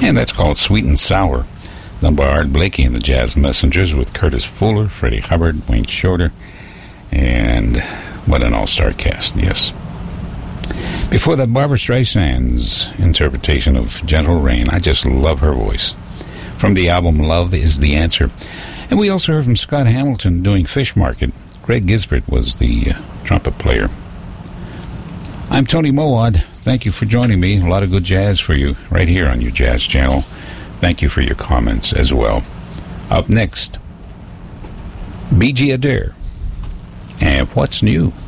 And that's called Sweet and Sour, done by Art Blakey and the Jazz Messengers with Curtis Fuller, Freddie Hubbard, Wayne Shorter, and what an all-star cast, yes. Before that, Barbra Streisand's interpretation of Gentle Rain. I just love her voice. From the album Love Is the Answer. And we also heard from Scott Hamilton doing Fish Market. Greg Gisbert was the trumpet player. I'm Tony Mowad. Thank you for joining me. A lot of good jazz for you right here on your Jazz Channel. Thank you for your comments as well. Up next, B.G. Adair. And What's New?